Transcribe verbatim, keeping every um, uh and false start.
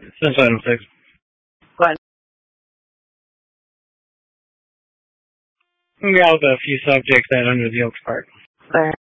Since item six. What? We got a few subjects that under the Oaks Park. There.